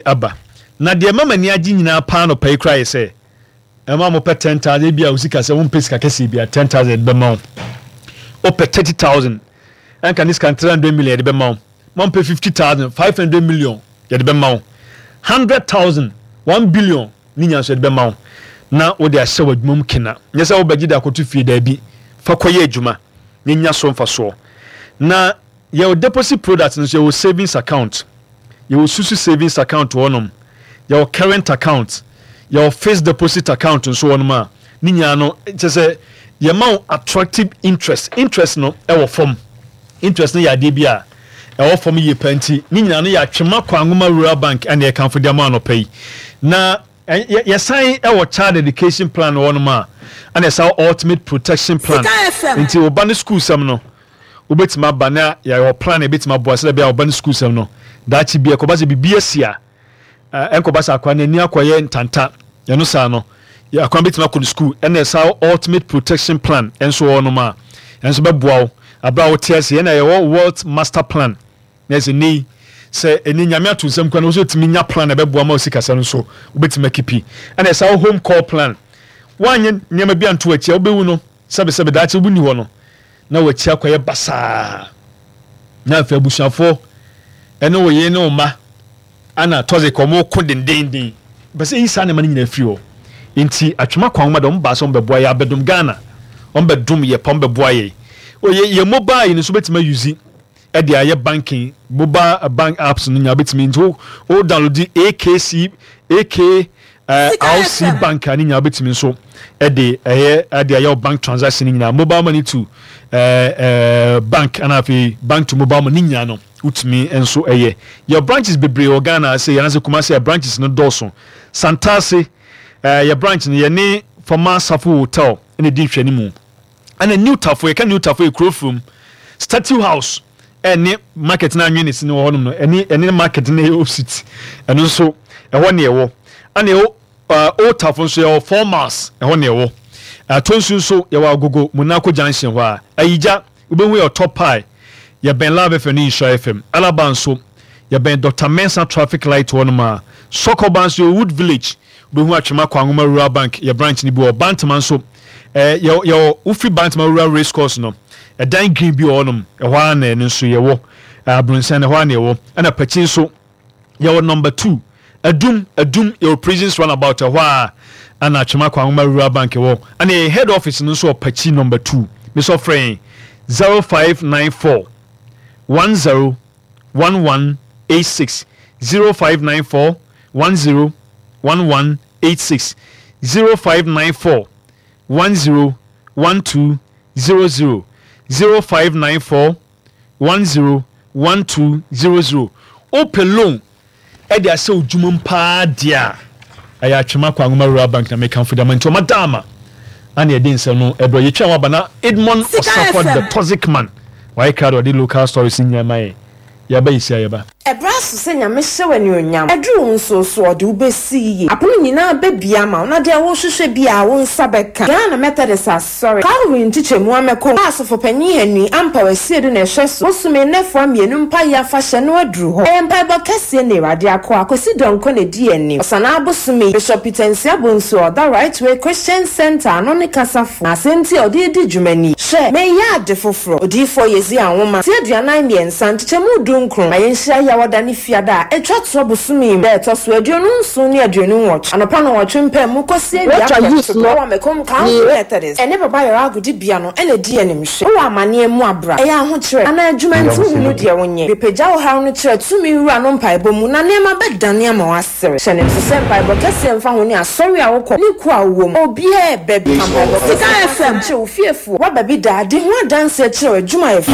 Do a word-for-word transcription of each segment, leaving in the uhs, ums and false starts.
aba na de mama ni agi nyina pa no pay cry say e ma mo pay ten thousand bia usika say won pay sika kesi bia ten thousand be ma o pay thirty thousand and can this can three hundred million de be ma mo pay fifty thousand five hundred million de be ma one hundred thousand one billion ni nya so de be ma na wo de ahye wadwum kina nya say wo bagi da kotu fie da bi fa koye adwuma ni nya so mfa so na your deposit products and your savings account, your susu savings account one your current account, your fixed deposit account and so on ma. Ninya no just say your amount attractive interest. Interest no ewo form. Interest no ya D B A. Ewo form ye plenty. Ninya no ya twema kwa ngoma rural bank and your account for the amount no pay. Na ya sign ewo child education plan one ma. And it's our ultimate protection plan. Until obani school some no. Ubetima bana ya your plan ebetima boase bia oban school sem no dachi bia ko base bibia sia enko base akwa na ni akoye ntanta ya no sa no ya akwa betima ko school and sa ultimate protection plan enso ono ma enso be boawo abra wo ts ya na ya world master plan na se ni se eni nyame atonsem kwa no so timi nya plan be boa ma osika se no so ubetima kipi and sa home call plan wanye nyama bia nto achi obewu no sebe sebe dachi ubuni ho no na wachi akoye basa na afa abusuafo ene wo ye ne oma ana toze komo ko dendenden bese isa ne man nyina firi ho enti atwema kwan ma dom ba so mbeboa ya bedum Ghana ombedum ye pom beboa ye oye ye mobile ni so betima use e de aye banking mobile bank apps no nya betima nto o download A K C A K Uh, R C bank ani nya betimi so e de eh e de your bank transaction nya mobile money to uh, uh, bank and afi bank to mobile money nya no utimi enso eye your branches bebre Ghana say yana se kuma say branches no doso Santase uh, your branch ne ye ne former Safo hotel in the hwani mu and a new tafo ye kan new tafo e crofrom statue house any market na anwe ne sine wo no any any market na opposite eno so e ho ne e wo ane o Uh, o tafon so your formers e ho ne wo atonsu so ye wa gogo Monaco junction ho a ayija ubehu your top pie ye ben lab F M Insha F M Alaban so ye ben Doctor Mensa traffic light one ma Sokoban so Wood Village ubehu atwema kwa ngoma rural bank ye branch ni bi o Bantman so eh ye ye ufi Bantman rural race course no e dan green bi onum e ho ana ne so ye wo abrunsan e ho ana ye wo ana pachin so ye wo number two Adum adum your prisons run about a wa ana chema kwa ngoma rural bank wo and a head office no so pachi number two Mister Frey zero five nine four one zero one one eight six zero five nine four one zero one one eight six zero five nine four one zero one two zero zero zero five nine four one zero one two zero zero open loan e dey say ojumum pa dia aya twema kwa ngoma rural bank na make confidament o madama ani e dey nsem no ebro ye twa wa bana Edmond Osafo the Toxic Man why crowd or the local stories in yamae ya ba isi ayaba ebraso se nyame hye onyam edru nso so ode ubesi ye apono nyina ba bia ma na de wo hwehwe bia wo nsa beka Ghana Methodist sorry Calvin tichemu ameko asofo panyi hanu ampa wasi de na hwe so osume nefo amienu mpa ya fa hye no adru ho empa ba kase ne rade akọ akosi donko ne di ani osana abosume Bishop Petensia bonso oda right way Christian Center no ne kasafo na senti ode di dwumani hye me ya de foforo odi fo yezi anwoma ti aduanan miensa tichemu dunkron ayenhia ya wadani fiada etwa to bosumi be to so aduonu nso ne aduonu watch anopa no watchempa mu kosie bia so wa mekom kan Methodist ene baba yara agudi bia no ene di anim hwe wo amane mu abra e ya ho kire ana adwumantu nu de wonye bepeja wo ha no kire tumi wura no mpa ebo mu na nema bedane ama wasere hye se sempa ebo kase mfa ho ne asori a wokọ ne ku awom obi e bebi kampa Sika F M che ofiefu wa babi daade ho dance kire adwuma efu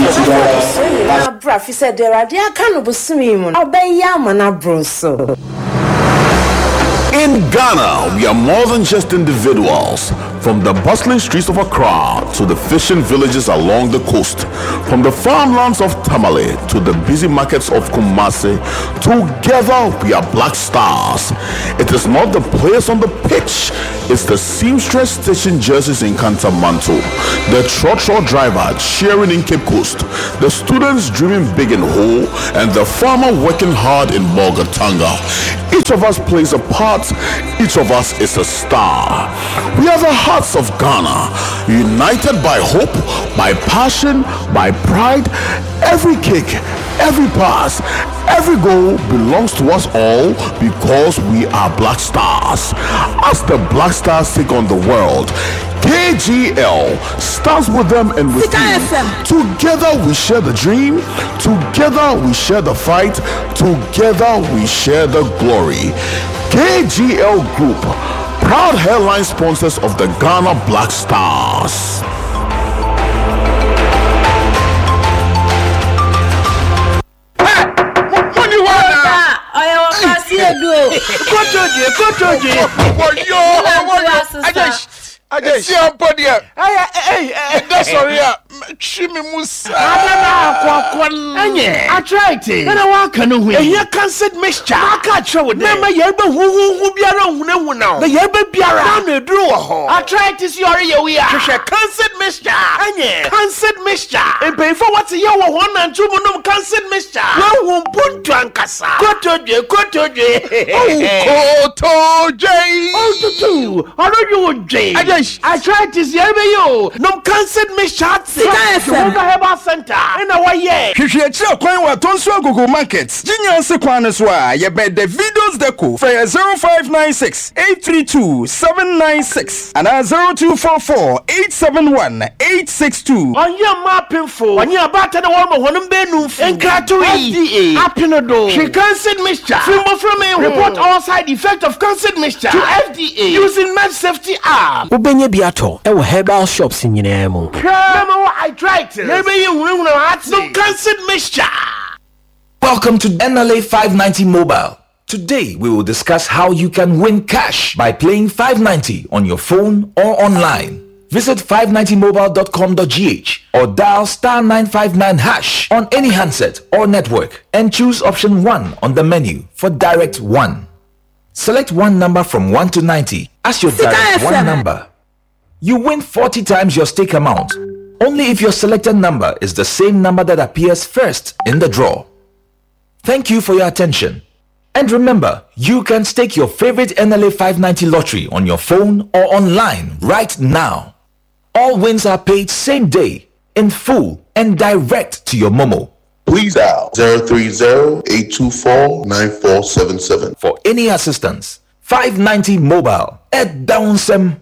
na bra fi se de rade aka no bosumi mu obeya mana broso. In Ghana, we are more than just individuals. From the bustling streets of Accra to the fishing villages along the coast, from the farmlands of Tamale to the busy markets of Kumasi, together we are Black Stars. It is not the players on the pitch, it's the seamstress stitching jerseys in Kantamanto, the trotro driver cheering in Cape Coast, the students dreaming big in Ho, and the farmer working hard in Bolgatanga. Each of us plays a part, each of us is a star. We are the hearts of Ghana, united by hope, by passion, by pride. Every kick, every pass, every goal belongs to us all because we are Black Stars. As the Black Stars take on the world, K G L starts with them and with you. Together we share the dream, together we share the fight, together we share the glory. K G L Group, proud headline sponsors of the Ghana Black Stars. I just see a body. Hey, hey, hey, that's sorry. Chimney Musa. I tried it. And I walk on the way. Here cancer mixture. I can't show it. Never yet, but who be around now? The Yerba Biara. I tried to see your we are. Cancer mixture. Cancer mixture. And pay for what's your one and two monum cancer mixture. No one put Drankasa. Go to you, go to you. Oh, to J. Oh, to two. How do you, J? I tried to see you. No cancer mixture. Over Center in our way. Kishiachi Kwan wa Tonso Google Markets. Jinyanse Kwan so a ye be the videos deco for zero five nine six eight three two seven nine six and zero two four four eight seven one eight six two. On your mapping for on your back to the woman won't be no F D A Apinodo. She cancelled mixture. From from me report all side effect of cancelled mixture to F D A using Med Safety app. Ubenye biato e wo herbal shops nyina mu. I tried to. Maybe you will know no cancelled mixture. Welcome to N L A five ninety Mobile. Today we will discuss how you can win cash by playing five ninety on your phone or online. Visit five ninety mobile dot com dot g h or dial star nine five nine hash on any handset or network and choose option one on the menu for direct one. Select one number from one to ninety as your direct one number. You win forty times your stake amount only if your selected number is the same number that appears first in the draw. Thank you for your attention. And remember, you can stake your favorite N L A five ninety lottery on your phone or online right now. All wins are paid same day, in full, and direct to your Momo. Please dial zero three zero eight two four nine four seven seven. For any assistance, five ninety Mobile at Downsem.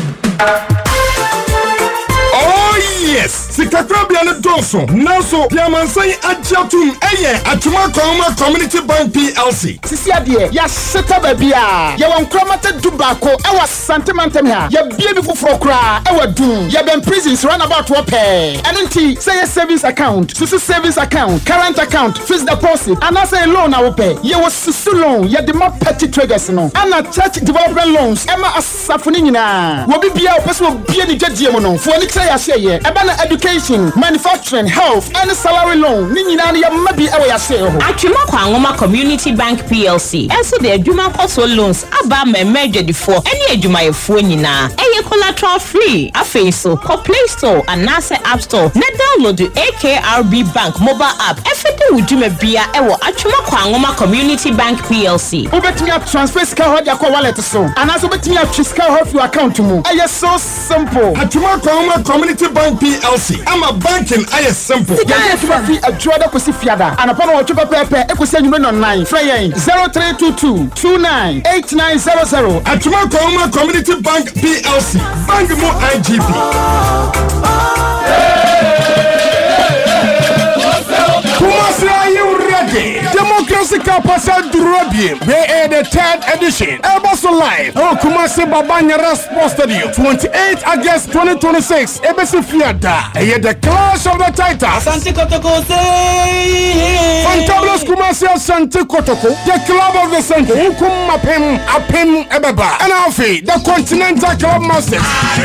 Yes, Sikakabia and Dawson. Now so, Yamansan Adjatum, Aye, Atuma Koma Community Bank P L C. Sisia dear, ya seta babia. Ya wan kromata tobacco, e was sentimentum here. Ya beautiful frokra, e wa doom. Ya ben prisons run about what pay. Anunti say a savings account, susu savings account, current account, fixed deposit, and I say loan I will pay. Ya was susu loan, ya the more petty traders no. And a church development loans, Emma asafuni na. Wobi bia person will be any judge mono. For any say I say ye. Education, manufacturing, health, and salary loan. Nini na ya mabi ewe ya say ho. Atuma kwa Ngoma Community Bank P L C. Ense de adwuma koso loans aba me meje di for any adwuma yefo nyina. Eye collateral free. Afi so ko Play Store and Nase App Store. Na download the A K R B Bank mobile app. Efete udwuma bia ewo Atuma kwa Ngoma Community Bank P L C. Obetimi transfer ska ho dia kwa wallet so. Anaso obetimi atwiska ho fi account mu. Eye so simple. Atuma kwa Ngoma Community Bank P L C. I'm a banking. I am simple. Yeah, free a Jordan Kusifiada and upon our chupa pepe equation online. Frey zero three two two two nine eight nine zero zero. Atuma Koma Community Bank P L C. Bank Mo I G P. Kumasi, are you ready? Democracy Musical Pasal Durabim. They are the third edition. Elboso Live. Oh, Kumasi Babanyara Sports Stadium. twenty-eighth August twenty twenty-six. Ebesi Fiada. And the Clash of the Titans. Asante Kotoko say. Fantabulous Kumasi Asante Kotoko. The Club of the Century. Ukum Apem Apem Ebeba. And Alfie, the Continental Club Masters.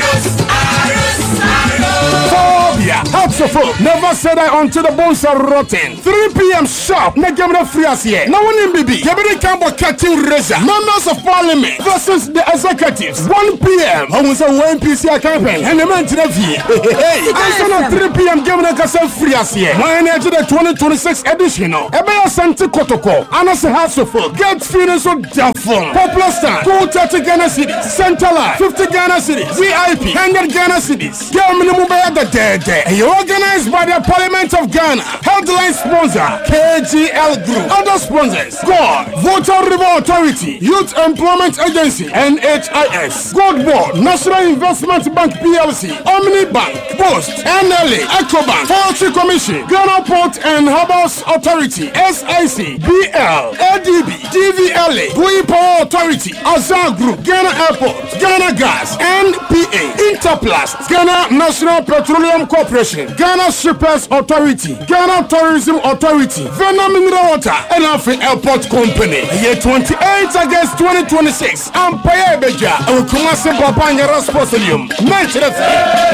Phobia. Hearts of Hope. Never said I until the bones are rotten. three p.m. sharp. Negamra Friasie. No one in B B. Gebri Cambo Cutting Razor. Members of Parliament versus the executives. one p.m. I was a one P C campaign. And the man to the V. Hey, I said at three p.m. Gebri Casa Friasie. My energy the twenty twenty-six edition. Ebea Santi Kotoko. Anas Hearts of Hope. Get feelings of Dafon. Popular Star. two thirty Ghana Cities. Center Life. fifty Ghana Cities. V I P. one hundred Ghana Cities. Germany the dead. And you organized by the Parliament of Ghana. Headline sponsor K G L Group. Other sponsors God, Voter River Authority, Youth Employment Agency, N H I S, God Board, National Investment Bank P L C, Omni Bank, Post, N L A, Ecobank, Forestry Commission, Ghana Port and Harbours Authority, S I C, B L, A D B, D V L A, Gui Power Authority, Azar Group, Ghana Airport, Ghana Gas, N P A, Interplast, Ghana National Petroleum Corporation, Ghana Shippers Authority, Ghana Tourism Authority, Vena Mineral Water, and Afri Airport Company. Year twenty-eighth August twenty twenty-six. Empire Beja, and Kumasi Babanyara Sports Stadium. Manchester.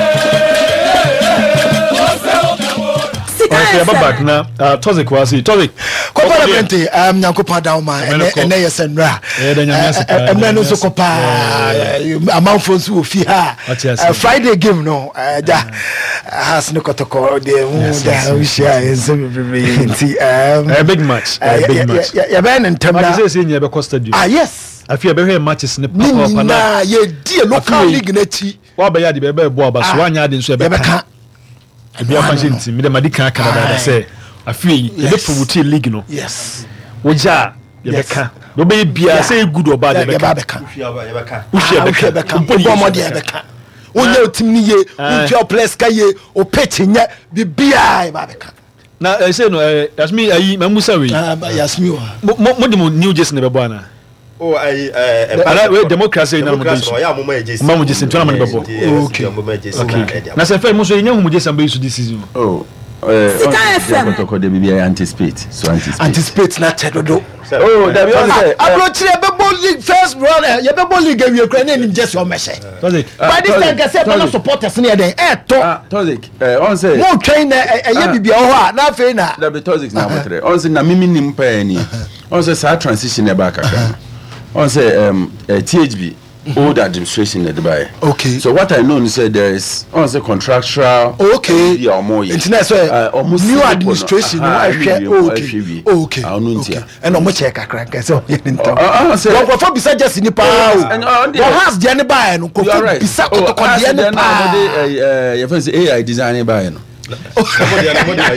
Okay, back now. Uh, Tozik Kwasi, Tozik. Kopa Bente, um, Nyankopa Dauma, and Naya Sandra. And then also Kopa, amount for Sufia. Friday game, no. Has no Kotoko, the Usha is a big match. A big match. Yaban and Tamara in your Costa. Ah, yes. I feel very matches in the Papa. Ye dear local league netti. What by the baby boy, but one yard in Swabeka. I be a machine, me the Madika Canada say. I feel you look for Wuti League, no. Yes. Waja, Yabeka. No baby, I say good or bad. Yabeka. Yabeka. Yabeka. Onye otimi ye, unja pleska ye, o petinya bi bia Yabeka. Na I say no, as me I Mamusa we. Ah, Yasmi wa. Mo mo New Jersey ne bebo ana. Oh, I uh, democracy na democracy. Yeah, mo ma Jersey. Mamu Jersey twana mani bebo. Okay. Okay. Na se fe mo so yenye hu mo Jersey ambe su this season. Oh. Sika F M. Kotoko de bibia anticipate. So anticipate. Anticipate na tedodo. Oh, that be say. Abrochire bebo league first brother. Ye bebo league we Ukraine nim just your message. Tozik. By this time get say no supporters near den. Eh to. Tozik. Eh on say. Mo train na ye bibia ho a na fe na. That be Tozik na motre. On say na mimi nim pa ani. On say sa transition e back aka. On say um T H B old administration in Dubai. Okay. So what I know is that there is on say contractual. Okay. Yeah, more. Internet so new administration. Okay. Okay. Okay. Okay. And no mo check akran ka so ye ntam. Ah say. Go for bisa just ni pa o. Go has the any buy no go for bisa ko to the any pa. Eh you fancy A I design buy no. Oh, yeah,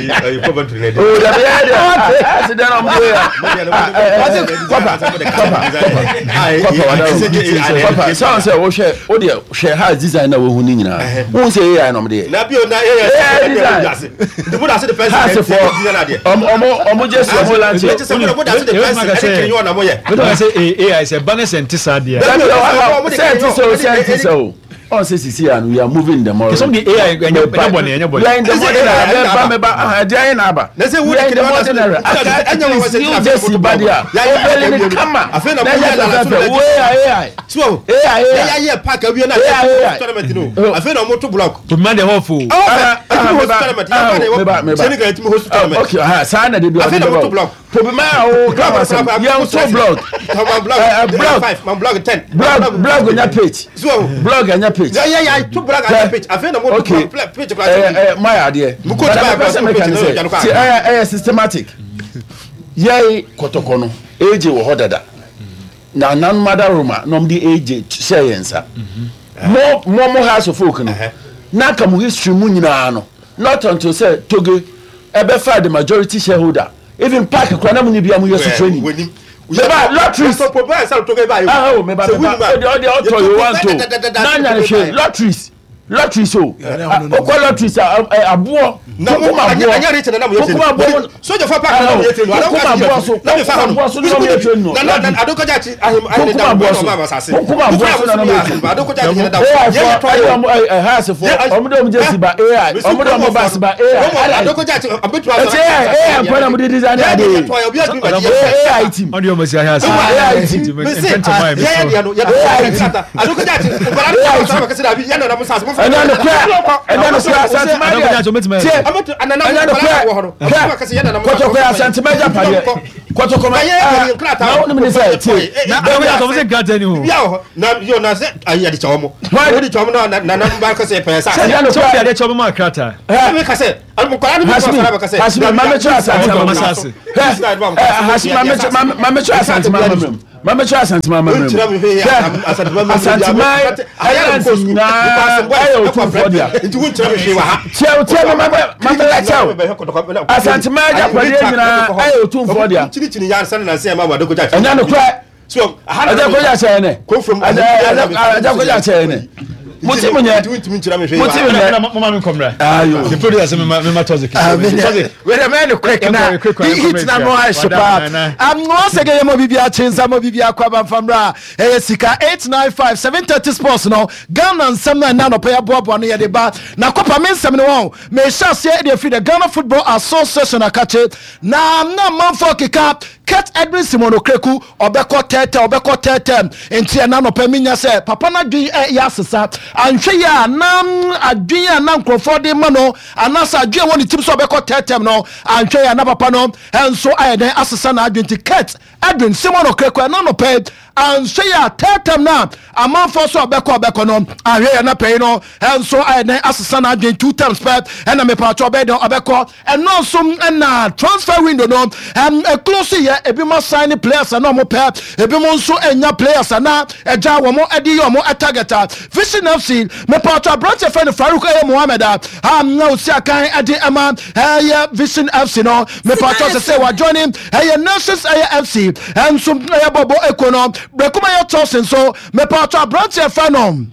so say wo hwe wo de hwe ha design na wo hu ni nyina wo say A I no me de na bio na A I design the board say the person design na de omo omo just omo lanche the board say the person any you na mo ye we don't say A I say balance and tisade say so say so on say C C and we are moving them all. Some the A I enya bone enya bone. We are in the modern era. Ba me ba ah dey na ba. Na say we in the modern era. Anya we say just badia. O bele ni kama. Afa na boya na so we A I. So A I. Ya ya park awie na tournament no. Afa na mo to block. To man the hofo. Ah, tournament. Ya me ba me ba. Senegal team host tournament. Okay, ah, sa na dey do. Afa na mo to block. To be ma o kama sa. Ya to block. Block five, man block ten. Block block on your page. So block on your page. Yeah, yeah, yeah. To block on your page. I feel no more to block page. Eh, eh, my idea. Mu coach by person page. Eh, eh, systematic. Yai kotokono. Age wo hodada. Na nan madaruma nom di age science. Mo mo mo house of folk no. Na kam history mu nyina no. Not until say Togo ebe fa the majority shareholder. Even park kwana mu ni bia mu yesu training. Meba lotteries so provide sell to give you. Ah oh meba meba the the auto you want to. Nanya she lotteries. lottery so okọ lottery sa abo na mo anya anya rich na na mo yete so je fa park na mo yete no ado ka so na me fa abo so na mo yete no na na ado ko jachi ahim ahim da mo so ba sase ado ko jachi ado ko jachi na da ya try ha se fo omo de si ba ai omo de mo ba si ba ai ado ko jachi abetu ado ai ai na mo de design ade ai team on your mesi ha se ai team ya ya no ya ado ko jachi ba sa ba ka se da bi ya na mo sase mo ẹnna no kura ẹnna no kura santimedia tie ametu anana no kura wo ho no ka se ya na mo kọtọ kura santimedia pade kọtọ kọma na wọnú mi ni sẹ tie na ẹwọ yàtọ̀ fún sẹ gata ni o ya o na yo na se ayi adi chawo mo wọ́n adi chawo mo na na na ba ka se pẹ sa ẹnna no kura adi chawo mo akrata ẹ ka se almo kura ni mo sara ba ka se hasimi mame chura santimedia hasimi mame chura santimedia mama chura santima mama asantima asantima ayara nsina ayo tu fodia nti wo nkyerɛ me hwe wa ha tiɛ tiɛ mama mama la tiɛ asantima ja pade nyina ayo tu fodia chini chini ya san na se ma wa dogo ja ɛnya no kura so aja ko ja kyɛ ne aja aja ko ja kyɛ ne muti munye muti munye mama mi komra ayo the producer me me ma tozik we the man quick na hit na no I shapa am no se ge mo bibia chenza mo bibia kwa ban famra eh sika eight nine five seven thirty sports no Ghana nsem na na no pa ya boabo no ye de ba na kopa me nsem ne won me sha se e de fi the Ghana Football Association akache na na manfo kika Ket Edwin Simono Kreku obeko tete obeko tete enti na no pa minya se papa na dwi ya sesa anhwe ya nam adwen ya na nkrofo de ma no anasa adwen woni tim so obeko tete no anhwe ya na papa no enso ayeden asesa na adwen ti Ket Edwin Simono Kreku na no pa anhwe ya tete na amanfo so obeko obeko no ahwe ya na pay no enso ayeden asesa na adwen two times pa na me pa cho obedon obeko eno so na transfer window no um a close ye ebi mo sign players na mo pa ebi mo nso enya players na eja wo mo edi yo mo targeta Vision F C me pa to branch friend Farouk Aye Mohammed am na osi akan edi ama eh Vision F C no me pa to say wa join him eh Nations Aye F C and so eh bobo ekono brekuma yo tosin so me pa to branch friend no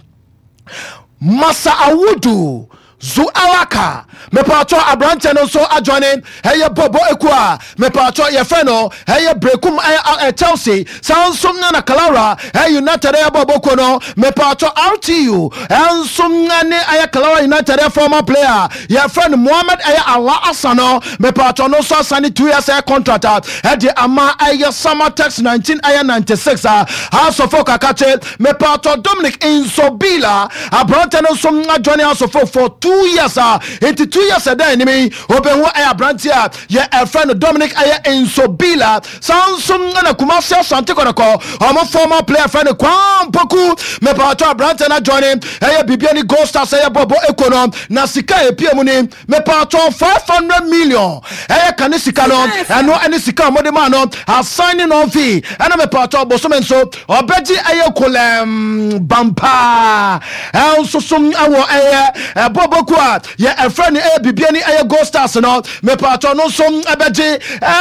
Masa Awudu Zu Alaka me pato abrante no so adjoining hey bobo ekua me pato ye feno hey brekum eh Chelsea sansum na Clara hey United eh bobo kono me pato R T U ensum na ne eh Clara United former player ye friend Mohammed eh Allah Asano me pato no so sani two years eh contract eh de ama eh Summertex nineteen eh ninety-six ah House of Okakache me pato Dominic Insobila abrante no so adjoining House of for two years ah into two years a day enemy open what I brantia ye a friend Dominic Aya Insobila Samsung na Kumasi Asante Kodako omo former player friend Kwam Poku me pato brantia na join him aya bibiani Gold Stars aya bobo ekonom na sika e pie mu ni me pato five hundred million aya kanisika no eno eni sika mo de man no assigning on fee ana me pato bosomen so obeji aya kolem bampa el so sum awo aya bobo kwa ye a friend e bibiani e Gold Stars no me pato no so abeje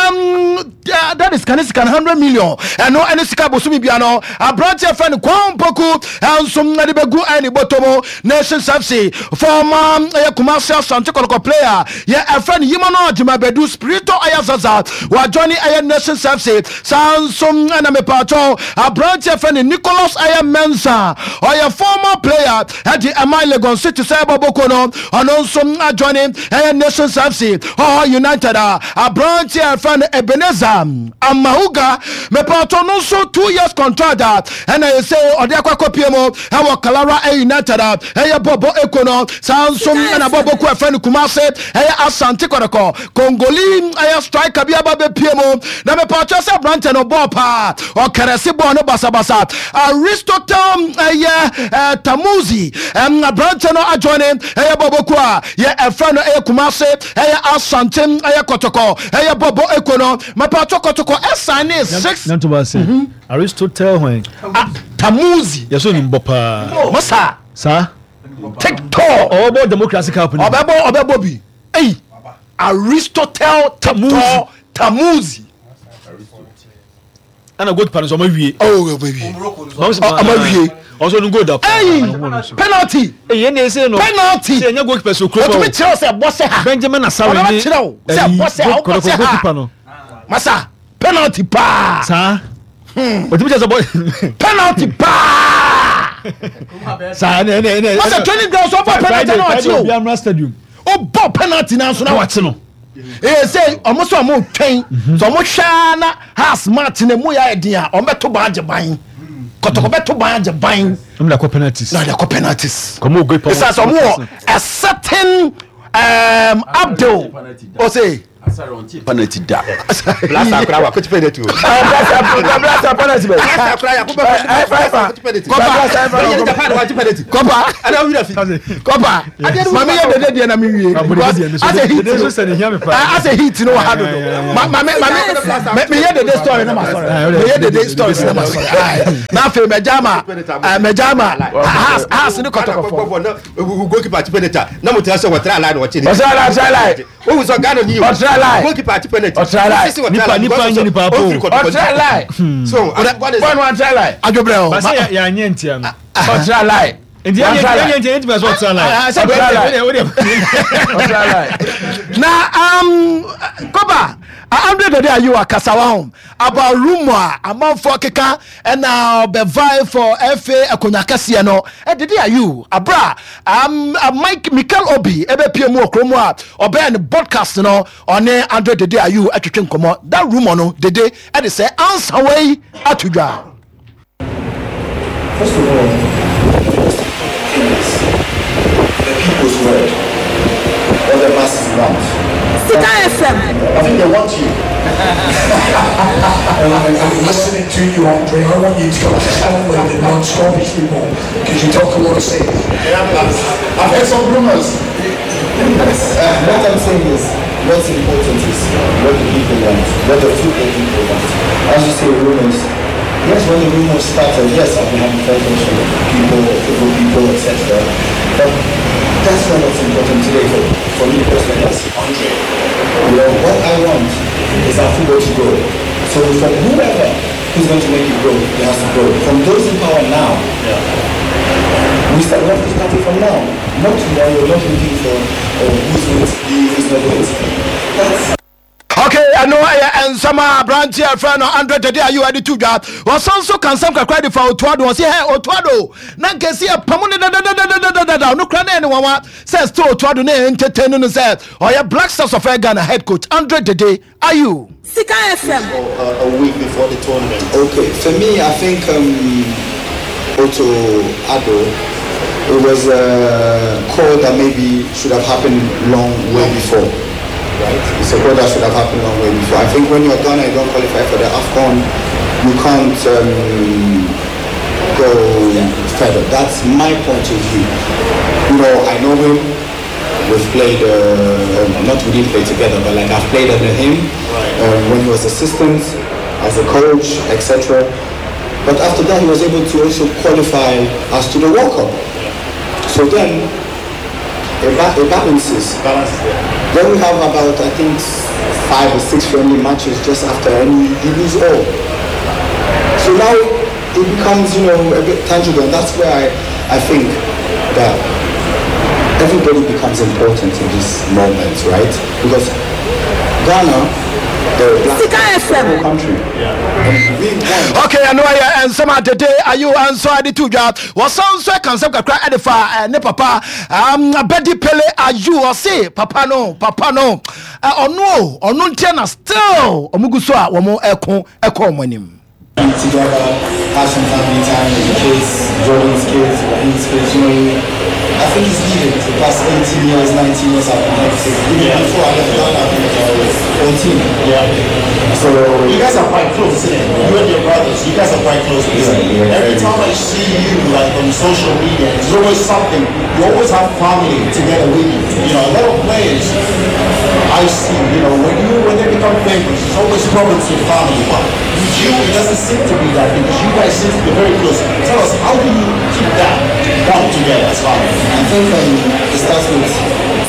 um that is can one hundred million and no any sika bosumi bia no a branch e friend Kwam Poku and some na de begu any botomo Nations F C former e Kumasi Asante Kodako player ye a friend Yimano Jimabedu Spirito Ayazaza wa joining e Nations F C Samsung na me pato a branch e friend Nicholas Aya Mensa or your former player at the Amai Legon City Sababoko no on some joining a Nations F C or United a branch e friend Ebenezer Amahuga me pato no so two years contract and I say or there kwa kopiemo our Clara a United a bobo ekono Samsung and a bobo kwa friend Kumase a Asante Kodako Congolese a striker bia babe piemo na me pato se branch no bopa or Keresi bono basa basa Aristotle a Tamuzi and a branch no adjoining a bobo kwa ye a friend a Kumase a Asante a Kotoko a bobo ekono me pato Kotoko sign is six not to say Aristotle when Tamuzi yeso ni mbopa Masa sa TikTok obo democracy company obebo obebo bi eh Aristotle Tamuzi Tamuzi ana goalkeeper so ma wie oh baby ama wie also no go da penalty eh ye na say no penalty say nya goalkeeper so kro o tumi kire say boss ha Benjamin Asare ni say boss ha goalkeeper no masa penalty pa sa o tumi say boy penalty pa sa ne ne ne masa training ground so penalty na watch o Biamra stadium o bo penalty na so na watch no eh say omo so omo twen so omo hwa na has match na mu ya edin a omo beto ba ajeban kotoko beto ba ajeban omo da ko penalties na da ko penalties komo go penalties it's so omo a certain um Abdul o say penalty da blast akra wa kuti penalty blast blast penalty blast akra ya kuba penalty kopa Japan wa penalty kopa ana wi rafi kopa mami ye dede de na mi wie as a hit as a hit no ha do mami mami me ye dede story na ma sorry me ye dede story na ma sorry na fe me jama me jama has has ni kotoko fo goalkeeper penalty na mo tell say what try line wa chi ni try line try line o so Ghana ni goalkeeper penalty nipa nipa nyi nipa po try line so one one try line ajobre o ba say ya nye ntia no try line ndi ya nye ntia ntia so try line try line na um koba hundred today are you akasawa home about rumor amanfo keka and now be vie for F A akonya kase no e did are you abra um Mike Michael Obi ebe pie mu okromo a obe ne podcast no one hundred today are you atwetwe nkomo that rumor no dede e dey say answer way atudwa. First of all, the people's word, what the masses want. Sika F M. I think they want you. and I'm, I'm listening to you, Andre. I want you to understand when the non-stop is people because you talk a lot of sense. I've heard some rumors. uh, what I'm saying is, what's important is what the people want, what the football people want. As you say, rumors. Yes, when the rumors started, yes, I've been having conversations with people, football people, et cetera. But that's not what's important today for, for me personally as Andre. You know, what I want is our football to grow. So from whoever who's going to make it grow, it has to grow. From those in power now, yeah. we start we have to start it from now. Not tomorrow, not looking for oh, who's going to be, who's not going to be. That's okay, I know and some branch here friend one hundred today are you ready to job was also can some credit for Otuado was here Otuado na kesi e pamone da da da da da da no kra na anyone wa says to Otuado na entertain no say oh yeah Black Stars of Ghana head coach one hundred today are you Sika F M a, a week before the tournament. Okay, for me I think um Otuado it was a call that maybe should have happened long way before. Right? It's a goal that should have happened long way before. I think when you're Ghana, you don't qualify for the AFCON, you can't um, go further. That's my point of view. You know, I know him. We've played, uh, um, not we didn't play together, but like I've played under him um, when he was assistant, as a coach, et cetera. But after that, he was able to also qualify us to the World Cup. So then, it, ba- it balances. balances yeah. Then we have about, I think, five or six friendly matches just after, and you, you lose all. So now it becomes, you know, a bit tangible, and that's where I, I think that everybody becomes important in these moments, right? Because Ghana, the black country. Yeah. Okay, I know I and some of the day are you answer the two job. Was sounds so can some cry at the far and ne papa um Betty Pele are you or say papa no papa no uh, or no or no tenor still omuguso a wo mo ekon ekon monim together, have some family time with the kids, Jordan's kids, Raheem's kids, you know, I think it's needed. The past eighteen years, nineteen years I've been hectic. Even yeah. before I left Ghana, I think I was fourteen. Yeah. So you guys are quite close, isn't it? You and your brothers, you guys are quite close, isn't it? Yeah. Every time I see you like on social media, it's always something. You always have family together with you. You know, a lot of players I see, you know, when you when they become famous, there's always problems with family. But with you, it doesn't seem to be that because you guys seem to be very close. Tell us, how do you keep that bond together as family? I think um, it starts with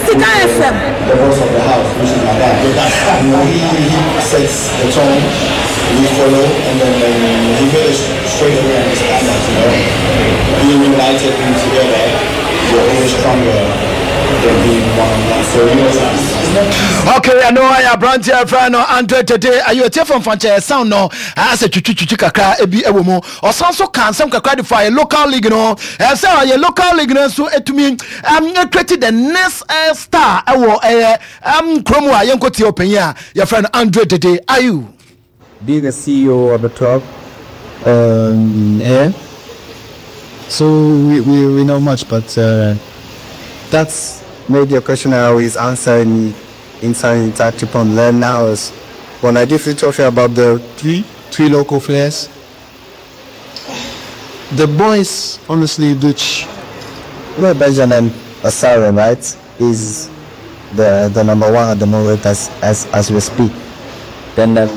the boss of the house, which is my dad. You know, he, he sets the tone, we follow, and then um, he made us straight away understand that, you know, being united, being together, we're always stronger than being one on one. So, you know, it's not easy. Okay, I know I have brand here, friend. Andre today, are you a from Fancha sound? No, as a chuchu kakra, ebi ewomo, or some so can some kakra for a local league, no, and so a local league, so it to me, I'm created the next uh, star. I will, um, Chromo, I am going to open here. Your friend Andre today, are you? Being a C E O of the top, um, yeah. So we, we, we know much, but uh, that's maybe a question I always answer in inside in touch upon learn now is when I did talk about the three three local players. The boys honestly which well Benjamin Asare, right, is the the number one at the moment as as, as we speak. Then um,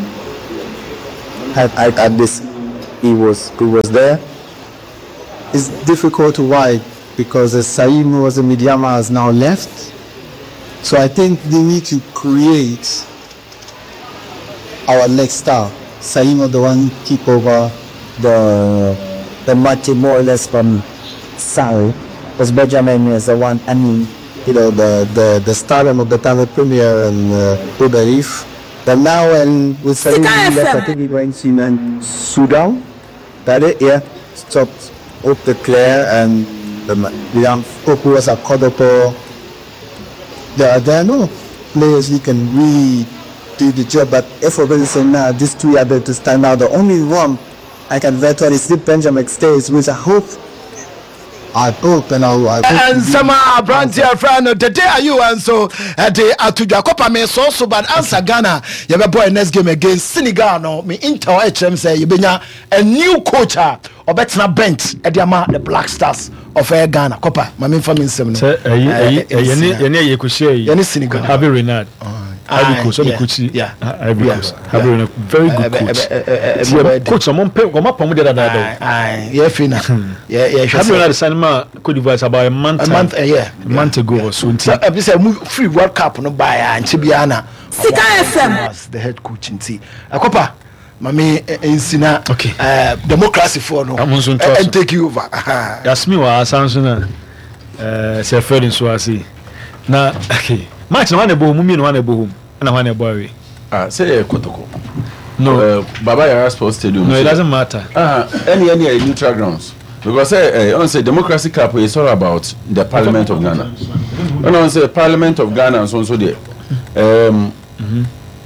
at, at, at this he was he was there. It's difficult to why because uh, Saim was a Midyama has now left. So I think they need to create our next star. Saim was the one keep over the the match more or less from Sarri. Because Benjamin is the one, I mean, you know, the the, the stardom of the Tamil Premier and uh, Uber Reef. But now when with Saim left, I think he went to in Sudan. That it, yeah, stopped up the clear and the young folk was a Kodopo. There, there are no players who can really do the job, but if we're going to say now, these two are there to stand out. The only one I can bet on is Steve Benjamin stays, which I hope. I hope and I hope. And some brand here, friend, the day are you and so at the Atuja Copa me so so but answer Ghana. You have a boy next game against Senegal. No, me Inter H M say you be a new coach or better bench at the Black Stars of Ghana Copa. My main family seven. Say, eh, eh, eh, you need, you need, you could share. You need Senegal. Have Renard. Ivory Coast, yeah, coach, yeah, Ivory Coast, yeah. Very good coach. Coach, I'm on pay. I'm up on the other day. Yeah, fina. Yeah, yeah. Have you heard the Cote d'Ivoire about a month? A month, yeah, a month ago or so. So, if say free World Cup, no buy and Chibiana. Sika F M. The head coach in T. Akopa, mami insina. Okay. Uh, democracy for no. And take you over. That's me. Wa Samsung. Uh, say Fred in Swasi. Na, okay. Match no one ebo mu mi no one ebo home. Na one ebo away. Ah, say Kotoko. No, uh, Baba Yara Sports Stadium. No, it doesn't matter. Ah, uh, any any neutral grounds. Because uh, uh, on say Democracy Cup is all about the Parliament of Ghana. When on say Parliament of Ghana and so on so there. Um mhm.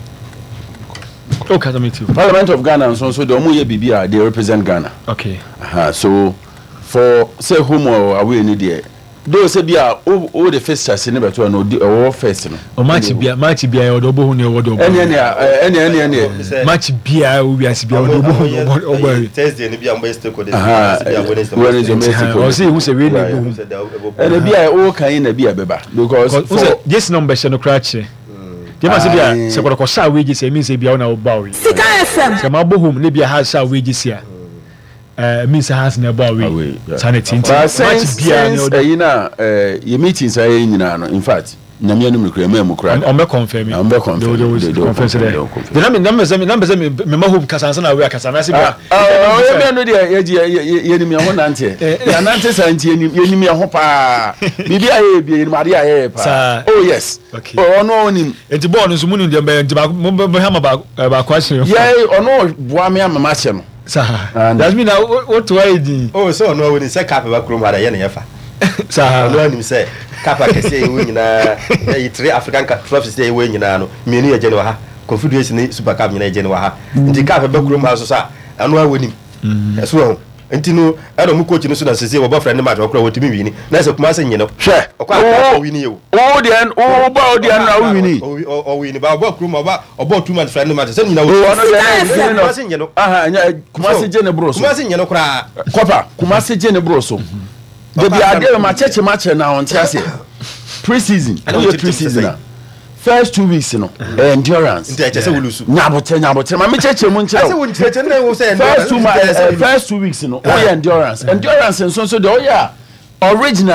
Okay, me too. Parliament of Ghana and so on so there omo ye bibia they represent Ghana. Okay. Uh, so for say home or away any there. Those say bia all the first chance never to no the first no. O match bia match bia o do bo hu ne o do. Any any any any any match bia o bia si bia o do bo hu o bo. Thursday ni bia mbo stake ko dey. Wednesday. O say who say we dey bo. And bia o kan na bia beba because for this number she no crack che. Dey ma say bia se ko ko sha we say mean say bia o na o ba we. Sika F M. Se ma bo hu ne bia ha sha we say a. Uh, means has never away. Sanity. But since you know, your meetings are in in fact, Namian Mukra, I'm not confirming. I'm not confirming. The number numbers, numbers, Memo Cassana, where Cassana. Oh, you know, the enemy of one auntie. An auntie, enemy of Hopa. Maybe I be in Maria. Oh, yes. Okay. Oh, no, it's a bonus moon in the about about question. Yeah, or no, Wamia Macham. That's me now. What do I do? Oh, so no, when you say cap about Crum, I never. Sir, no one say Kappa can say win three African clubs say win in ano, Mini Genoa, Confederation Super Cup in Genoa. The cap about Crum House, and why winning as well. Until I don't coach in the Sudan, say, about friend match or crowd to me. That's a massing, you know. Share. Oh, we knew. Oh, the end. Oh, about the end. We need. Oh, we need about Crum about about two months friend match. You know, you know, ah, Kumasi Genebroso. Kumasi, you know, cry. Copper, Kumasi Genebroso. The idea my church match now on Chelsea. Pre-season. I know pre-season. First two weeks, you know, endurance. Nyabote, nyabote. My church munche. First two first two weeks, you know, oh yeah, endurance. Endurance and so so the oh yeah. Originally,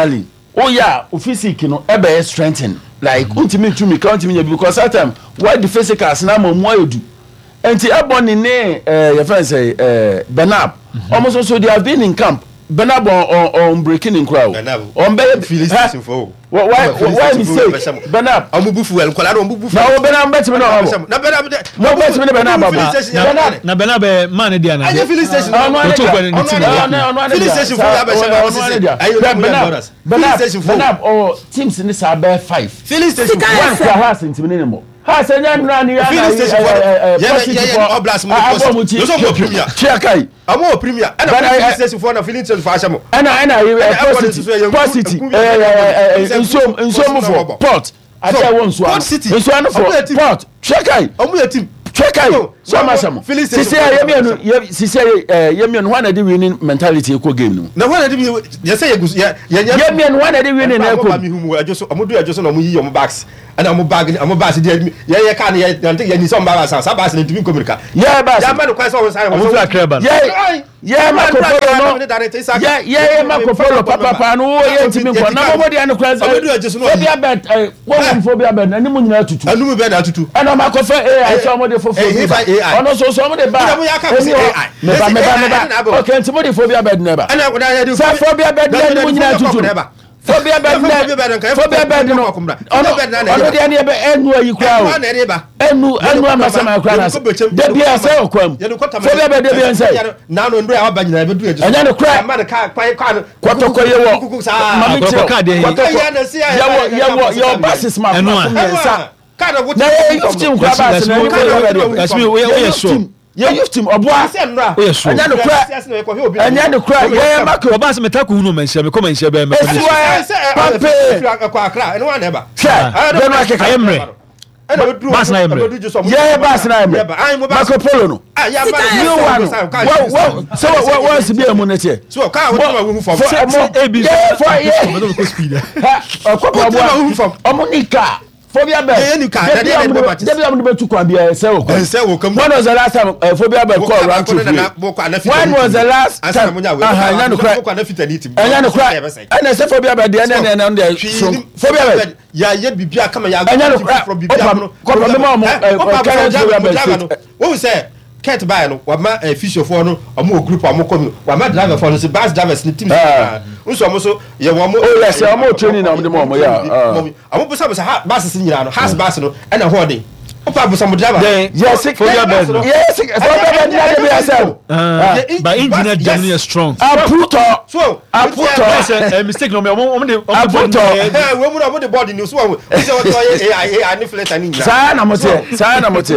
oh yeah physique no e be strengthen like ultimate to me count me because that time why the physicals na mo mo edu enti ebony ne eh your friend say eh Benab almost so they have been in camp Benab on on breaking in crowd on be Philistine for why why me say Benab amubu fuel kola no amubu na Benab bet me no na Benab no bet me Benab Benab na Benab man dia na aye Philistine to go ni team Philistine for ya be shama Benab Benab oh teams ni sa be five Philistine one class in team ni mo ha se nya nra ni ya na yeah yeah oblast mo no so mo premier chiakai amo premier ana Philistine for na Philistine for ashamo ana ana positive eh nso nso mo for port ata won so nso an for port chiakai omo team chiakai so ma shamo sisi yemienu sisi yemienu one na the winning mentality equal game no na one na the you say yemienu one na the winning na equal mi humu ajoso omodu ajoso na omo yi omo backs ana mo bag amo bas dia ye ye ka ne ye ni so mbaba san sa bas ne ntimi komirika ye bas ya ma no kwai so won sai won fla kreba ye ye ma ko polo no ye ye ye ma ko polo papa pa no ye ntimi ko na mo dia no kwai so phobia bet wo mo phobia bet ani mo nyina tutu anu mo be na tutu ana ma ko fe ai so mo de fofo ono so so mo de ba me ba me ba me ba okay ntimo de phobia bet neba ana ko da ya de phobia bet ani mo nyina tutu phobia bed phobia bed no ono ono dia ne be enu ayi kura o enu enu amasama kura na de bia se okwam phobia bed de bia say na no ndo ya waba nyina be du eju anya ne kura ma de ka kwa kwa kwotoko ye wo mami tiro kwotoko ye wo your boss is my enu a ka na wo na ye fifteen kura ba se na kasmi we we so ye youth team oboa anya ne kura anya ne kura ye ma ko ba se metako hu no menhia me ko menhia be me ko pape kwa akra eno wana ba be no akeka ayemre bas na ayemre ye bas na ayemre Marco Polo no you one wow so what was be amu na tie so ka wo ma hu form abc for ye me ko speed ha ko pa bo omunika phobia bed ye nika da dey dey properties dey am do kwa bia say wo say wo kam when was the last time uh, phobia bed call around to when was the last time aha nya no cry wo kwa na fitanity anya no cry ana say phobia bed dey na na na phobia bed ya ye bibia kama ya anya no cry from bibia no ko me ma mo phobia bed wo say Kent by no wa ma official for no omo group omo come wa ma driver for no say bus drivers ni team nso omo so ye wo mo oh yes omo training na omo dem omo ya omo busa busa ha bus sin nyina no has bus no e na ho de opa busa mo driver yes phobia bed yes phobia bed na dey yourself but engineer Germany is strong aputo so aputo a mistake no me omo omo de aputo eh we mu na omo de board ni so we say what to ai ai ni flat ani nyina sa na mo te sa na mo te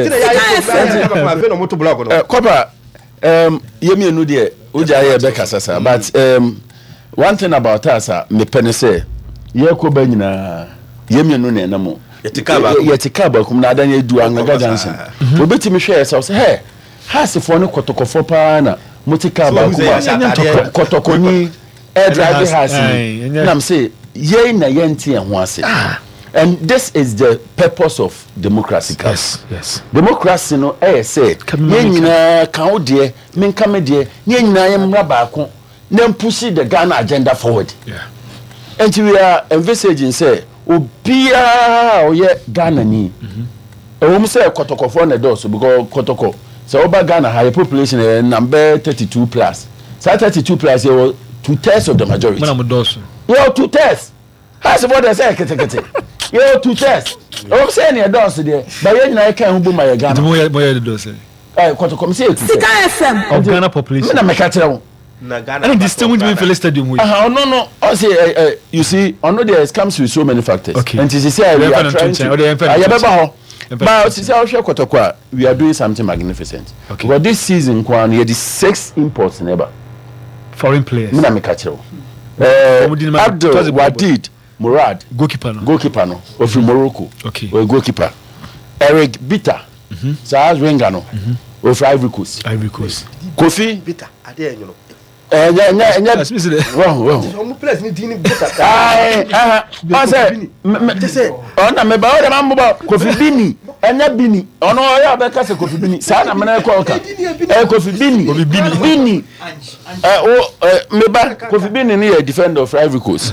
Kopa, um, yemi enu de uja ye be kasasa, but um, one thing about us, me pene say, ye ko ba nyina yemi enu ne na mo. Ye tikaba kum na adan ye du anga Johnson. Obeti me hwe say say, hey, hasifo ne kotokofo pa na mutikaba kum kotoko ni air drive hasi. Na me say, ye na ye ntie ho ase. And this is the purpose of democracy. Yes, yes. Democracy no eh say ye nyina kan ode men kam de ye nyina ye mra ba ko na push the Ghana agenda forward. Yeah. And we are envisaging say obia oye Ghana ni. Mhm. E wo say kotoko for na do so because kotoko so oba Ghana high population uh, number thirty-two plus. So thirty-two plus you two thirds of the majority. Mana mo do so. You two thirds. How's what they say kete kete. You two test. O say na do so there. But you na kan hu bu ma ya Ghana. Mo mo ya do so. Eh kotoko me say two. Sika F M. Of Ghana population. Me na me ka tell you. Na Ghana. And this thing we do in stadium we. Ah no no. I say uh, uh, you see, I know there is comes with so many factors. Okay. And this is say we are trying to. Ah ya beba ho. But since I share kotoko we are doing something magnificent. Okay. Because this season kwan here the six imports never. Foreign players. Me na me ka tell you. Eh Abdul Wadid Murad goalkeeper no goalkeeper no of mm-hmm. Morocco okay or goalkeeper Eric Bitter mhm Saz Wenger no mhm of Ivory Coast Ivory Coast Kofi Bitter ade enyo no eh nya nya nya wow wow omo place ni dini Bitter ah ah I say me say ona me ba o de mambo ba Kofi Bini enya Bini ono ya be ka se Kofi Bini sa na me na ko ka eh Kofi Bini Kofi Bini Bini eh o me ba Kofi Bini ni defender of Ivory Coast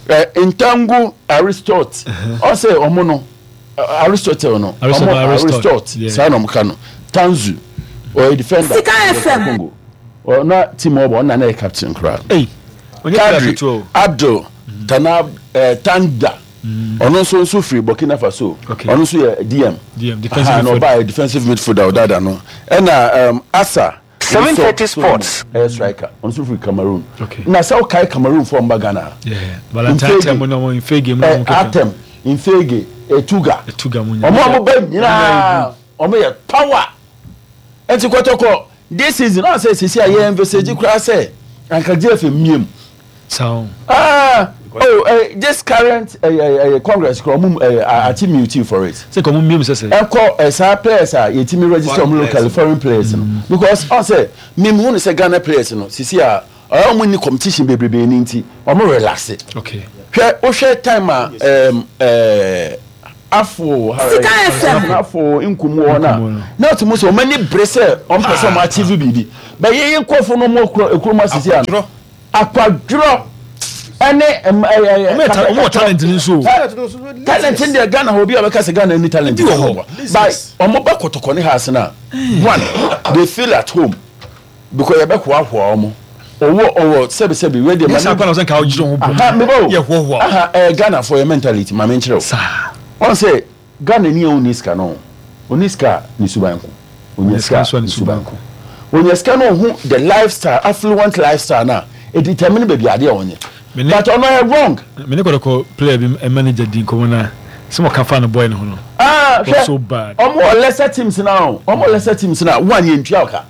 Intangu Aristotle. Also, Omono Aristotle no. Aristotle. Sanom Kano. Tanzu or a defender. Sika F M. Or not Timobo, na captain crowd. Hey. Kadri Abdul Tanab Tanda. Ono so so free Burkina Faso. Ono so D M. D M defensive midfielder. No buy defensive midfielder dada no. And um Asa seven thirty Sports air striker. Ono so free Cameroon. Na say okay Cameroon from Ghana. Yeah. Valentine time no in Fege mo mo. Atem in Fege Etuga. Etuga mo. Omo mo ba nyina. Omo ye power. Enti kotoko this season I say sisi aye envisage kura say anka Jeff miem. Sound. Ah oh uh, this current uh, uh, uh, Congress come uh, ati mute for it. Say come miem say say. E call uh, sa players are yetimi register on local foreign players no. Because I say miem who say Ghana players no sisi a all money competition bebrebe ni nti omo relax it. Okay. Hwe o hwe time um uh afo afo inkumu ona na to mo so many brace on person ma achieve bibi ba ye yen kofo no mo ekroma sisi an akwadro ene o talent ni so talent in the Ghana ho bi o be ka se Ghana ni talent ho ba o mo ba kotoko ni house na one they feel at home because you be ko ahwo omo owo owo sebi sebi we dey man na kwa na ka o jiro ho bo ye ho ho aha Ghana for your mentality ma men kire sa on say Ghana ni Oniska no Oniska ni Subanko Oniska ni Subanko Oniska no hu the lifestyle affluent lifestyle na it determine baby ade onye but on no wrong me ne ko player bi manager din ko na se mo ka fa no boy no ho no ah so bad omo lesser teams now omo lesser teams now one ye ntwa oka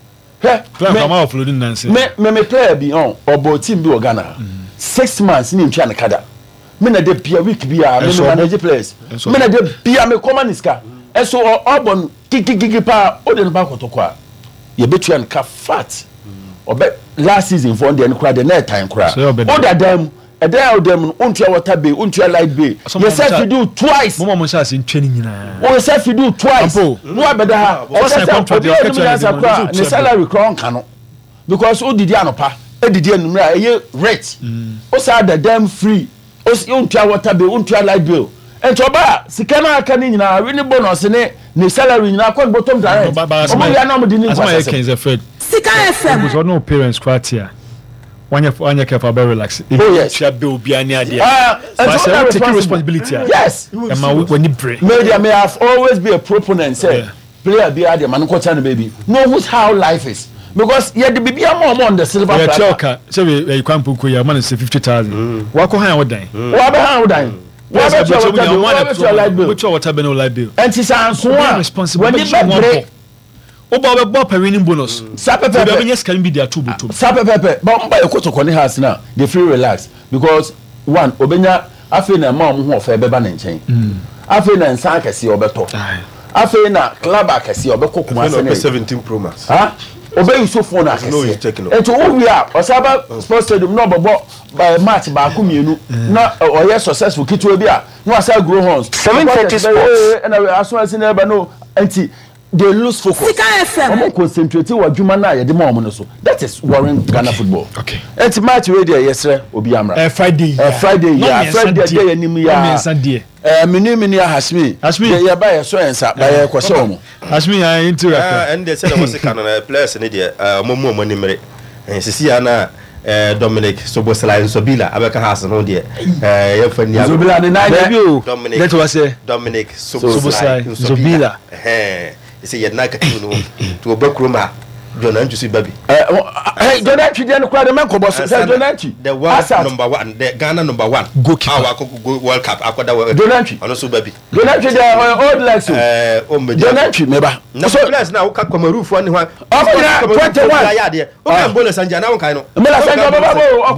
he player come out flooding nancy me me me player bi on obo team bi o Ghana six months ni ntwa na kada me na de bia week bia me manage players me na de bia me command iska eso obon kikikiki pa o de no ba kotoko a ye betu an ka fat obe last season for the crowd the net time crowd o da dem e da o dem untua water bay untua light bay you say you do twice mo mo sha se ntwani nyina o say you do twice no abeda ha o say contract your catch the salary crown kano because o didi anopa e didi enumra e rate o say da dem free o untua water bay untua light bill and oba sikana aka ni nyina we ni bonus ne ni salary nyina kwa bottom direct o mo ya na mo di ni kwa se Sika F M because no parents kratia wanya wanya kefa be relax oh yes shia be obi ani ade ah so take responsibility yes and ma when you pray media may have always be a proponent say yeah. Player be ade man ko chana baby know who's how life is because yeah the baby am on the silver platter yeah choka so we kwampu ko ya man say fifty thousand wa ko han wodan wa be han wodan wa be cho wodan we cho water be no light bill and ti sanso a when you oba oba bo pawini bonus sapepepe be be scan be dia two botom sapepepe but mba ekotoko ni house na they feel relax because one obenya afi na ma omo ho ofa be ba na nchen afi na nsan akese obeto afi na club akese obekokuma ase seventeen pro max ha obey you so phone akese eto we are osaba sports stadium no bobo by match ba ku mienu na oye successful kitwe bi a no asa grow horns seven thirty Sports and aso ase na ba no anti they lose focus. Sika F M. Omo concentrate wa dwuma na ye de ma omo no so. That is worrying Ghana football. Okay. And match we there yesterday obi amra. Eh Friday. Eh Friday ya. Friday dey anim ya. Eh mini mini Hashmi. Hashmi. Ye ba ye so ensa ba ye kwose omo. Hashmi ya into ya. Ah and they said was can na players ni there omo mu omo ni mere. Eh sisi ya na eh Dominic Sobosla Nsobila abeka house no there. Eh ye fani ya. Nsobila ni na dey. Dominic. That was say Dominic Sobosla Nsobila. Eh say ye na ka tunu to obakroma Jonanchi si baby eh hey Jonanchi dey no kwade men ko boss say Jonanchi the world number one the Ghana number one goalkeeper our go World Cup akoda Jonanchi ono so baby Jonanchi dey old like so eh o me Jonanchi meba na so players na uka Cameroon fo ni ho twenty-one ya de o ka Mbola Sanja na won kan no Mbola Sanja baba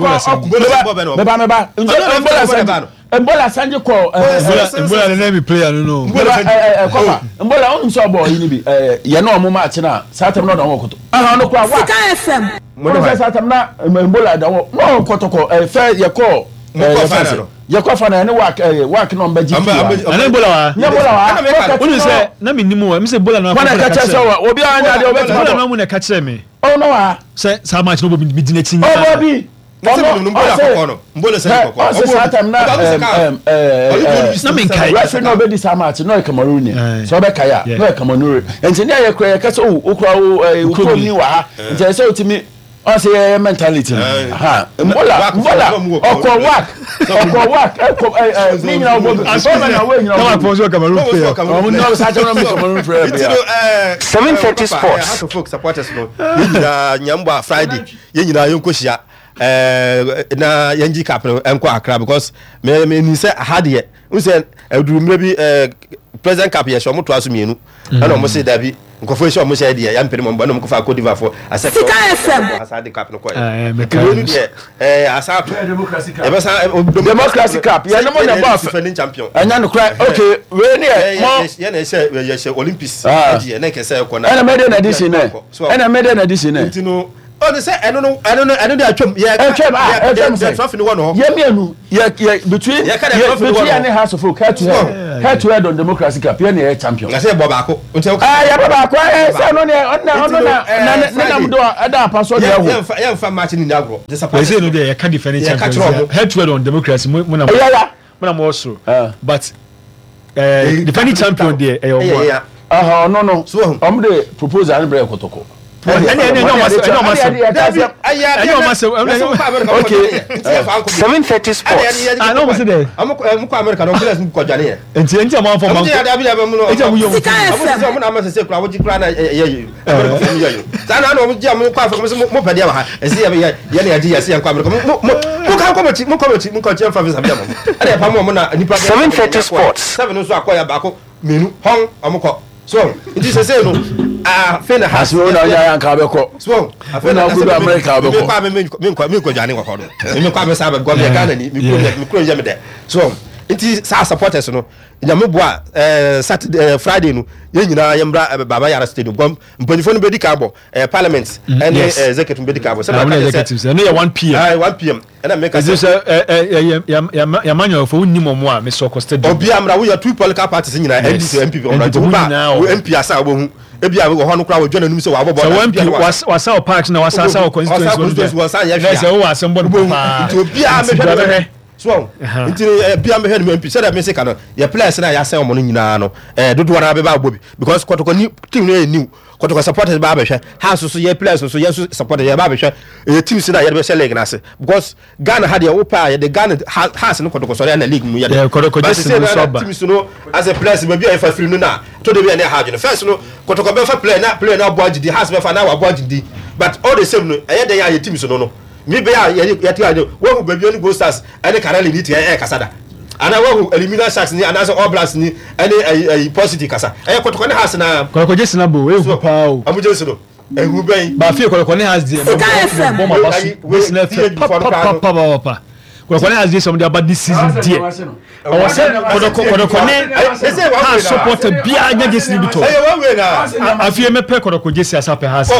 bo meba meba Mbola Sanja Mbola Sanja ko Mbola na me player no no Mbola eh kofa Mbola on so ball yi ni bi eh ye na o mo match na satem no don wokoto aha no kwa wa Sika F M mo no satem na Mbola da wo no kotoko eh fe ye ko ye ko fa na ne work eh work no mba jitu ana Mbola wa na Mbola wa unu se na me nimu wa me se Mbola na fa na ka che so wa obi anya de obi Mbola na mu na ka che me oh no wa se sa match no bo mi dina chinya oh bobi Mbola kokono. Mbola se kokono. Ose satam na em eh na menkai. Referee no be this match no Cameroon. So be kaya. No Cameroon. Engineer ye kra ka so okra wo ni wa ha. Nje se otimi o say mentality. Ha. Mbola mbola okwa work. Okwa work. Eh ni na obo. So na we ni na. Na po so Cameroon player. O no sa na Cameroon player. seven thirty sports. How to folk supporters no. Na nyamba Friday. Ye nyina yonkohia. Eh na yanji cap no enko akra because me me ni say hade we say eduru mra bi eh president cap ye so mo to aso mienu na no mo say da bi nkofo so mo say de ya mpere mo mba no mo kofa Cote d'Ivoire for asset asade cap no ko eh me ka ni eh asato democracy cap e be sa democracy cap ye no mo na ba defending champion anya no cry okay we ni mo ye na say ye say Olympics e na ke say ko na na mede na edition na na mede na edition na ntino oh they say I don't know I don't know I don't know atwam yeah atwam ah atwam say so fini one ho ye mienu ye between between any house of folk head to head head to head on democracy cap ye na champion I say bob ako until ah ya bob ako eh say no ne on na on na na na mdo ada paso de ho ye mfa match ni agro disappoint say no dey can defend champion head to head on democracy mo na mo na mo so but eh defending champion there eh o ah no no so am dey propose an break kotoko okay seven thirty sports I know what's there I'm I'm America no place ko jane enti enti am for man enti ada bi am no enti am yo am na am say kura wo ji kura na ye ye America for me yo za na no ji am ko afa mo pede wa ha e say ye ye na ji ye say ko America mo mo kan ko mati mo ko mati mo ko chen fa visa bi am ada pa mo na nipa seven thirty sports seven so akoya ba ko menu hon amko so enti se say no ah fena has no na ya kan be ko so afena go America be ko me kwa me me kwa me ko jane kwa ko me kwa me sa be go me Ghana ni me ko me ko me de so enti sa supporters no nyame boa eh Saturday Friday no ye nyina ye mbra baba yara stadium gom mpanifo no be di kabo eh parliament and executive be di kabo so na executive no ya one p m ah one p m and I make us say eh ya ya manyo fo unni momo a me so ko stadium obi amra we ya two political parties nyina N D C M P omra to ba M P asa wo hu ebia we ho no kra wo dwana num se wa bobo so M P wasa o parks na wasa sa o constituency wasa ya hia so wa asembo no pa to bia me hwe so ntini bia me hwe no M P say that me say kana ya players na ya say omo no nyina no eh dodo na be ba bobi because kotoko ni team no new kotoko supporters ba ba hwe house so ya players so ya support ya ba ba hwe eh team si na ya be say league na se because Ghana had ya opa ya the Ghana house no kotoko so ya na league mu ya de kotoko just no team so no as a players be bia fa free no na to de bia na ha no first no kotoko be fa play na play na board di house be fa na wa board di but all the same no eh de ya team so no no mi be ya ya ti ajo wo hu baby oni go stars ene karale ni ti e kasada ana wo hu elimina sharks ni ana so all blacks ni ene ai positive kasa e kotoko ne has na kotoko jesi na bo e hu pa o amu jesi no e hu ben ba fi kotoko ne has di bo ma ba so we na fi pa pa pa pa kotoko ne has di some about this season there o se kotoko kotoko ne ha support bia nya jesi ni bito e wo we na afie me pe kotoko jesi asa pe has wo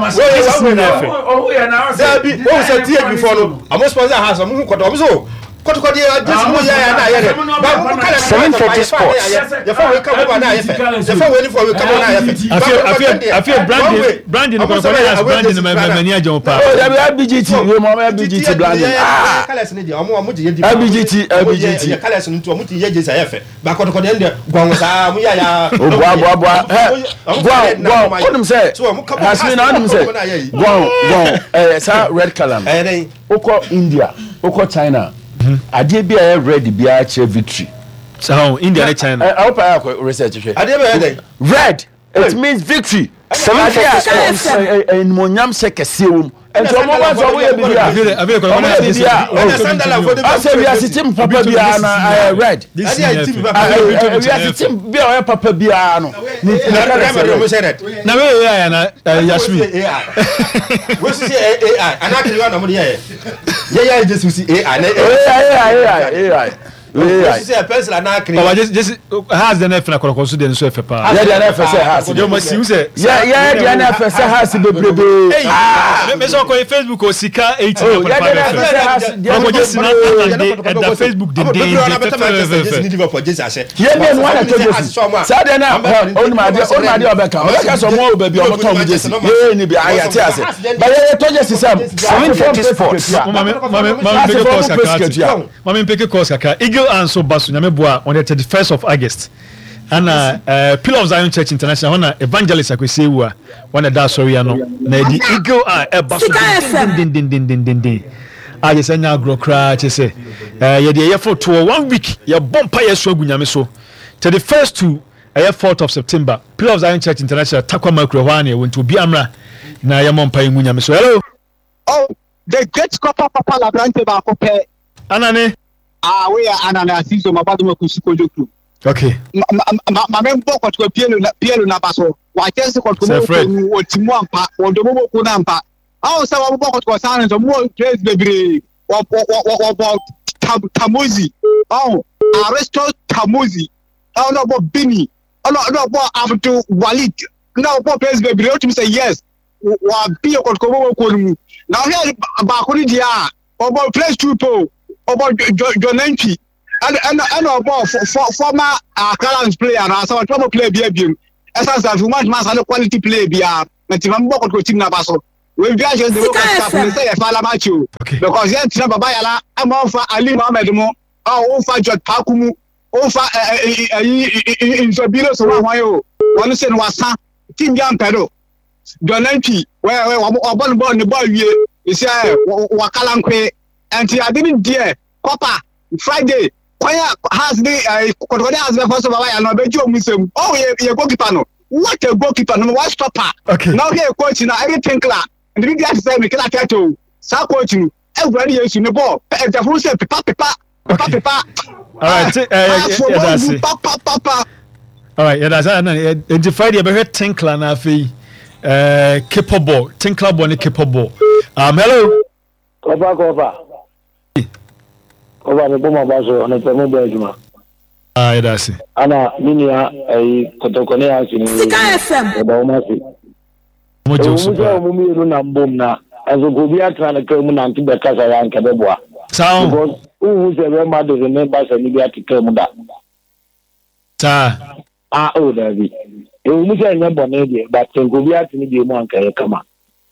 we na oh we na there be wo se tie before no am sponsor has am hu kotoko so kotoko dia jesi mo ya na ya ba seven thirty sports ya fa we ka mo na ya fe ya fa we ni for we ka mo na ya fe afie afie afie branding branding kotoko ne has branding me me ni ajo pa o da B G T we mo B G T branding ah colors ni dia omo mo je ye di B G T B G T ya colors ni to mo ti ye jesi ya fe ba kotoko de nde gwan sa mo ya ya o boa boa boa gwan gwan onum say hasmi na onum say gwan gwan eh sa red color eh dey oko India oko China ade bia e red bia che victory so India and China I hope I have research hwe ade bia dey red it means victory seven en monyam se kese wom ento mo wa so wo ye bia ave ko na bia o se we asitim papa bia na red ade ya team papa we asitim bia o papa bia no na ka mo se red na we ya na Yasmin we si A I anaka ni na mo ye ye ye just si A I A I A I we say pencil na akre oh just just has the N F na kokoso de nso efe pa yeah the N F say has you must see say yeah yeah the N F say has bebrebe eh me so ko Facebook o sika eighty oh yeah the N F say has o just na and the Facebook de de yeah me no wan to just say the na on ma de on ma de obeka obeka so mo baby o to mo just yeah ni bi ayate ase ba ye to just say seven thirty sports mama mama mama peke course kaka mama peke course kaka Eagle and so basu nyame boa on the thirty-first of August and uh Pillar of Zion Church International wana evangelist akwese wu wana da sorry ano na di Eagle and e basu din din din din din din a je senya agro kra che se eh ye de ye for to one week ye bompa ye so agunyame so thirty-first to uh, fourth of September Pillar of Zion Church International takwa makro hwane won to bi amra na ye mompa ye gunyame so hello oh the great copper papa labrante ba ko pe anane ah we are anane asizo mabado makusiko joku okay ma ma membo ko to pielo na pielo na baso wa chese ko ko wo timu ampa wo do mo ko na ampa ah so wa bo ko to san so mo place bebre wo wo wo tamozi oh arresto tamozi oh no bo bini oh no no bo abdu walid no bo place bebre o timi say yes wa bi ko ko mo ko nu now here ba ko ni dia o bo place two po about John Entry and and and about former uh, Clarence player and so trouble player be be as as that much mass and quality play be ah na team mboko ko team na baso we be just the local staff we say fala match because yet na baba yala am fa Ali Mohammed mo ah fa George Pakumu o fa in so bilo so wa yo wonu se no wasa team ya mpero John Entry we we obon ball ni ball wie you say wa kalankwe and I didn't dare copper Friday kwaya has the kotkode has the first of our no beju omusem oh ye goalkeeper no what a goalkeeper no one stopper okay now here coach na everything clear and the guy say me kila tato sa coach you everybody use the ball e da fu say pepa pepa pepa pepa all right yeah that's it papa papa all right yeah that's it and the Friday be tinkler na fi eh capable tinkler boy ni capable um hello Kopa kopa Kopa me boma baso na temo bejuma. Ah, ida si. Ana minia ai kotokone asini. Sika F M. Ba uma si. Mo je super. Mo mi ru na mbom na azo gobi atra na kemu na nti be kasa ya nke beboa. Sao. Because who se be ma do remember se ni bi atike mu da. Ta. Ah o da bi. E mu se nya bone de but gobi atini bi mu anka ye kama.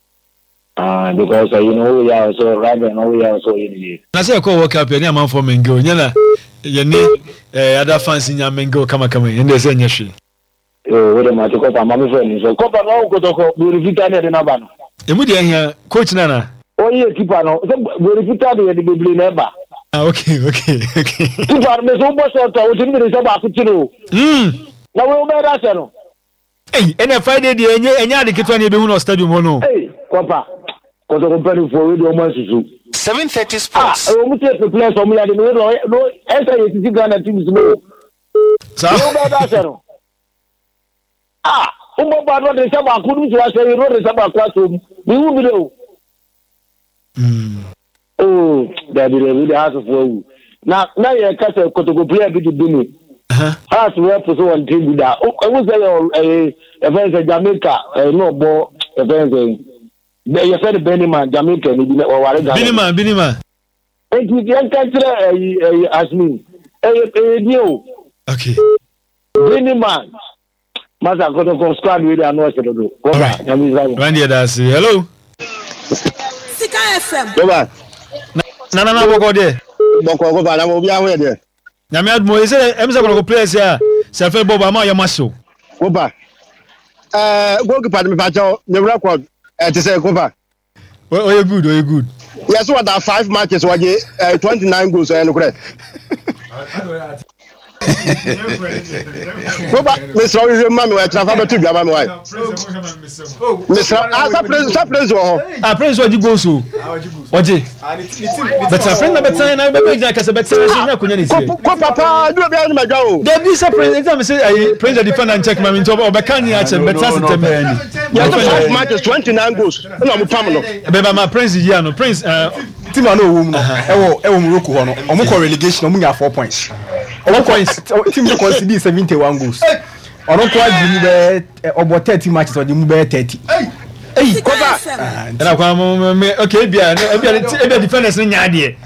Ah, because uh, you know we are so rather no we are so in. Na say ko work up any man for mengo nyana ye ni eh other fans nya mengo kama kama ye ndese nya hwe. Eh we dey ma to ko pa mama friend so ko pa no ko to ko verify na de na ba no. E mu de hia coach na na. O ye tipa no so verify de de bibli na ba. Ah okay okay okay. Tipa me so bo so to o timi de so ba ku tiro. Mm. Na we o be da se no. Eh ene Friday de enye enye ade ketwa na e be hu no stadium ho no. Eh ko pa Koto company for radio man susu. seven thirty sports. Ah, we must take the place from here. No, no, no. Enter you see Ghana teams no. Sa. No better sir. Ah, umbo bado de saba kudu so ase ro de saba kwa so. Bi wu bi do. Mm. Oh, that be the house of wo. Na na ye ka se koto go player bi do me. Uh-huh. House we so on team da. I was say eh eh Jamaica, eh no bo eh you said Beniman, Jamaica, or whatever. Beniman, Beniman. And you can't consider as me. Okay. Beniman. Masa koto ko squad with an no do. Randy that's hello. Sika F M. Baba. Na na na boko de. Boko go ba na mo bia we de. Na me admo ise em se ko place here. Se fe boba ma ya maso. Baba. Eh goalkeeper me pa cho, the record eh to say cover. Oh, you good, oh, you good. Yes, what that five matches was uh, twenty-nine goals and correct. Mister Oriol Mami wa transfer to Jama mi wa. Mister Asa Prince, Asa Prince wo. Ah Prince wa di goals o. Oje. But a friend na betan na be be ka se betan so na kunya ni se. Ko papa, do be ani maja o. Dey be say Prince, exam say Prince the defender check ma mi to o be kan ni a che betan se tem ani. Yeah, five matches twenty-nine goals. Na mo pam no. Be ba ma Prince yi ano. Prince uh team ano wo mu no ewo ewo Morocco ho no omo kọ relegation omo nya four points omo points team ko concede seventy-one goals ono ko adi mu be obo thirty matches odi mu be thirty Hey, cover. And I come, okay, be a defenders in Yadia.